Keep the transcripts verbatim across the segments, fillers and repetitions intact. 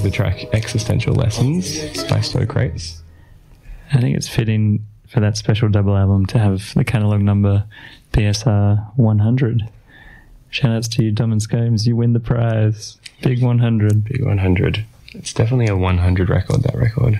the track Existential Lessons by Stowe Crates. I think it's fitting for that special double album to have the catalogue number B S R one hundred. Shout outs to you, Dom and Scomes. You win the prize. Big one hundred. Big one hundred. It's definitely a one hundred record, that record.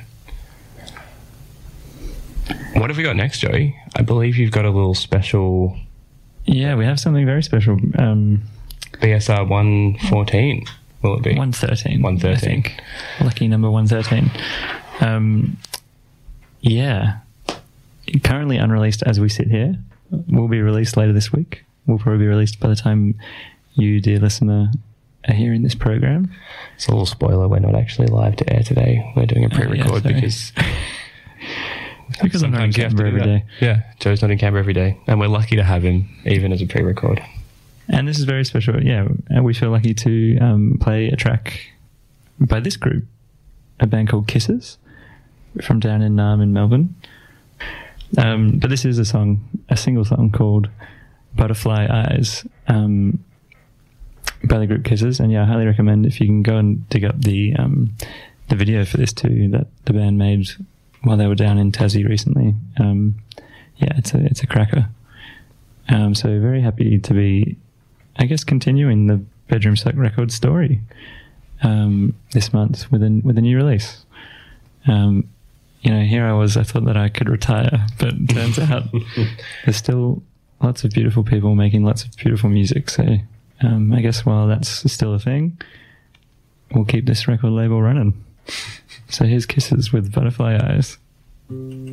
What have we got next, Joey? I believe you've got a little special... Yeah, we have something very special. Um, B S R one fourteen, will it be? one thirteen. one thirteen. I think. Lucky number one thirteen. Um, yeah. Currently unreleased as we sit here. Will be released later this week. Will probably be released by the time you, dear listener, are hearing this program. It's a little spoiler. We're not actually live to air today. We're doing a pre-record oh, yeah, because... because I'm not in Canberra every day. Yeah, Joe's not in Canberra every day. And we're lucky to have him, even as a pre-record. And this is very special. Yeah, and we feel lucky to um, play a track by this group, a band called Kisses, from down in Naarm in Melbourne. Um, but this is a song, a single song called Butterfly Eyes, um, by the group Kisses. And yeah, I highly recommend if you can go and dig up the um, the video for this too that the band made while they were down in Tassie recently. Um, yeah, it's a it's a cracker. Um, so very happy to be, I guess, continuing the Bedroom Suck Records story um, this month with a, with a new release. Um, you know, here I was, I thought that I could retire, but it turns out there's still lots of beautiful people making lots of beautiful music. So um, I guess while that's still a thing, we'll keep this record label running. So here's Kisses with Butterfly Eyes.